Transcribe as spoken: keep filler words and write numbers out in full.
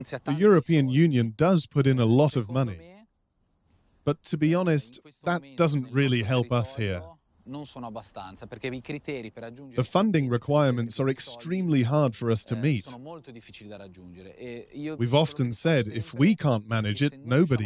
The European Union does put in a lot of money, but to be honest, that doesn't really help us here. The funding requirements are extremely hard for us to meet. We've often said if we can't manage it, nobody